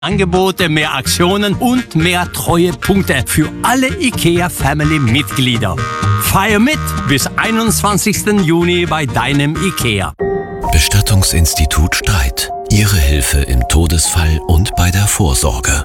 Angebote, mehr Aktionen und mehr Treuepunkte für alle IKEA-Family-Mitglieder. Feier mit bis 21. Juni bei deinem IKEA. Bestattungsinstitut Streit. Ihre Hilfe im Todesfall und bei der Vorsorge.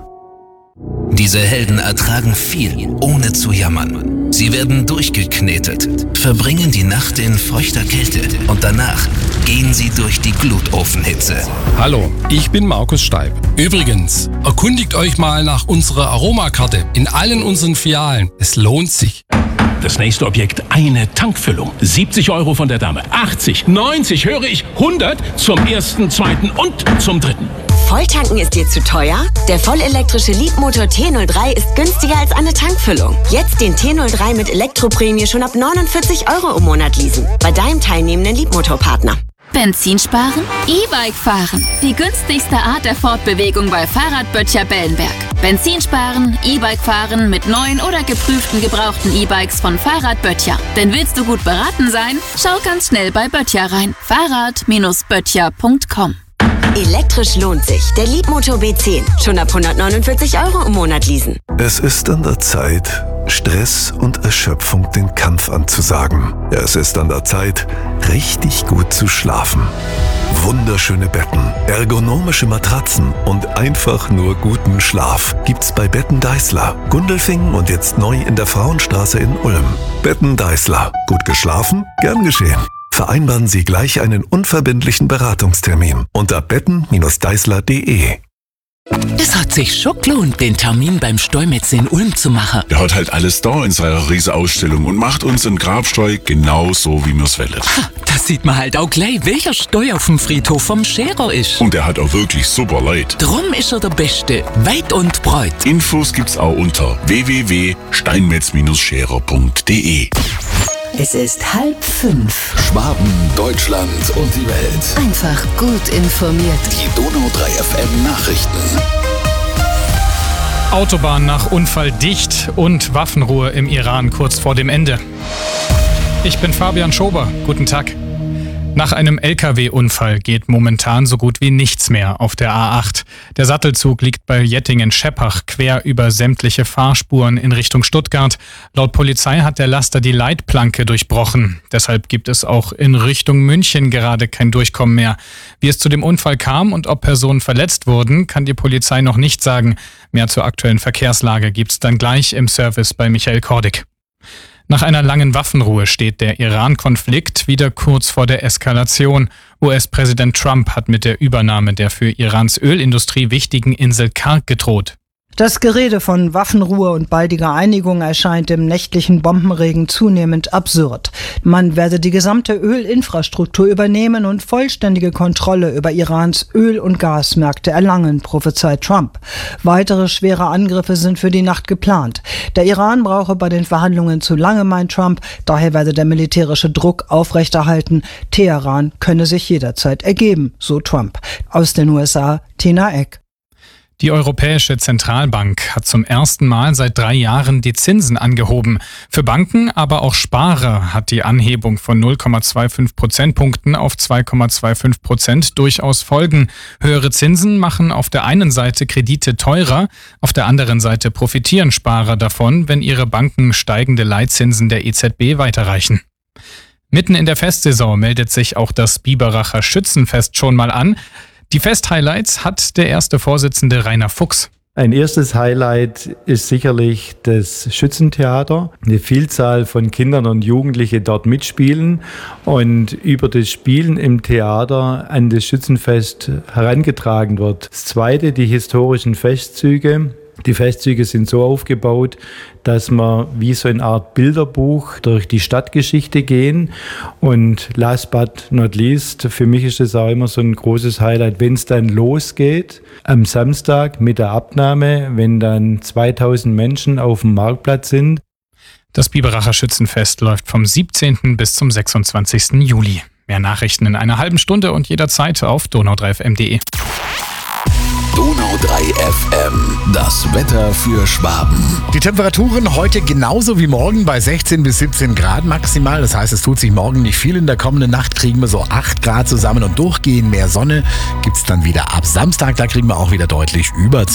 Diese Helden ertragen viel, ohne zu jammern. Sie werden durchgeknetet, verbringen die Nacht in feuchter Kälte und danach gehen sie durch die Glutofenhitze. Hallo, ich bin Markus Steib. Übrigens, erkundigt euch mal nach unserer Aromakarte in allen unseren Filialen. Es lohnt sich. Das nächste Objekt, eine Tankfüllung. 70 € von der Dame. 80, 90, höre ich, 100 zum ersten, zweiten und zum dritten. Volltanken ist dir zu teuer? Der vollelektrische Leapmotor T03 ist günstiger als eine Tankfüllung. Jetzt den T03 mit Elektroprämie schon ab 49 € im Monat leasen. Bei deinem teilnehmenden Leapmotor-Partner. Benzin sparen? E-Bike fahren. Die günstigste Art der Fortbewegung bei Fahrradböttcher Bellenberg. Benzin sparen, E-Bike fahren mit neuen oder geprüften gebrauchten E-Bikes von Fahrradböttcher. Denn willst du gut beraten sein? Schau ganz schnell bei Böttcher rein. Fahrrad-böttcher.com. Elektrisch lohnt sich. Der Leapmotor B10. Schon ab 149 € im Monat leasen. Es ist an der Zeit, Stress und Erschöpfung den Kampf anzusagen. Es ist an der Zeit, richtig gut zu schlafen. Wunderschöne Betten, ergonomische Matratzen und einfach nur guten Schlaf gibt's bei Betten Deißler. Gundelfingen und jetzt neu in der Frauenstraße in Ulm. Betten Deißler. Gut geschlafen? Gern geschehen. Vereinbaren Sie gleich einen unverbindlichen Beratungstermin unter betten-deißler.de. Es hat sich schon gelohnt, den Termin beim Steumetz in Ulm zu machen. Der hat halt alles da in seiner Riesenausstellung und macht uns einen Grabsteu genau so, wie wir's wollen. Da sieht man halt auch gleich, welcher Steu auf dem Friedhof vom Scherer ist. Und der hat auch wirklich super Leute. Drum ist er der Beste, weit und breit. Infos gibt's auch unter www.steinmetz-scherer.de. Es ist 4:30. Schwaben, Deutschland und die Welt. Einfach gut informiert. Die Donau 3 FM Nachrichten. Autobahn nach Unfall dicht und Waffenruhe im Iran kurz vor dem Ende. Ich bin Fabian Schober. Guten Tag. Nach einem LKW-Unfall geht momentan so gut wie nichts mehr auf der A8. Der Sattelzug liegt bei Jettingen-Scheppach quer über sämtliche Fahrspuren in Richtung Stuttgart. Laut Polizei hat der Laster die Leitplanke durchbrochen. Deshalb gibt es auch in Richtung München gerade kein Durchkommen mehr. Wie es zu dem Unfall kam und ob Personen verletzt wurden, kann die Polizei noch nicht sagen. Mehr zur aktuellen Verkehrslage gibt's dann gleich im Service bei Michael Kordig. Nach einer langen Waffenruhe steht der Iran-Konflikt wieder kurz vor der Eskalation. US-Präsident Trump hat mit der Übernahme der für Irans Ölindustrie wichtigen Insel Karg gedroht. Das Gerede von Waffenruhe und baldiger Einigung erscheint im nächtlichen Bombenregen zunehmend absurd. Man werde die gesamte Ölinfrastruktur übernehmen und vollständige Kontrolle über Irans Öl- und Gasmärkte erlangen, prophezeit Trump. Weitere schwere Angriffe sind für die Nacht geplant. Der Iran brauche bei den Verhandlungen zu lange, meint Trump. Daher werde der militärische Druck aufrechterhalten. Teheran könne sich jederzeit ergeben, so Trump. Aus den USA, Tina Eck. Die Europäische Zentralbank hat zum ersten Mal seit 3 Jahren die Zinsen angehoben. Für Banken, aber auch Sparer hat die Anhebung von 0,25 Prozentpunkten auf 2,25% durchaus Folgen. Höhere Zinsen machen auf der einen Seite Kredite teurer, auf der anderen Seite profitieren Sparer davon, wenn ihre Banken steigende Leitzinsen der EZB weiterreichen. Mitten in der Festsaison meldet sich auch das Biberacher Schützenfest schon mal an. Die Festhighlights hat der erste Vorsitzende Rainer Fuchs. Ein erstes Highlight ist sicherlich das Schützentheater. Eine Vielzahl von Kindern und Jugendlichen dort mitspielen und über das Spielen im Theater an das Schützenfest herangetragen wird. Das zweite, die historischen Festzüge. Die Festzüge sind so aufgebaut, dass wir wie so eine Art Bilderbuch durch die Stadtgeschichte gehen. Und last but not least, für mich ist es auch immer so ein großes Highlight, wenn es dann losgeht, am Samstag mit der Abnahme, wenn dann 2000 Menschen auf dem Marktplatz sind. Das Biberacher Schützenfest läuft vom 17. bis zum 26. Juli. Mehr Nachrichten in einer halben Stunde und jederzeit auf donau3fm.de. Donau 3 FM Das Wetter für Schwaben. Die Temperaturen heute genauso wie morgen bei 16 bis 17 Grad maximal. Das heißt, es tut sich morgen nicht viel. In der kommenden Nacht kriegen wir so 8 Grad zusammen und durchgehend mehr Sonne gibt's dann wieder ab Samstag. Da kriegen wir auch wieder deutlich über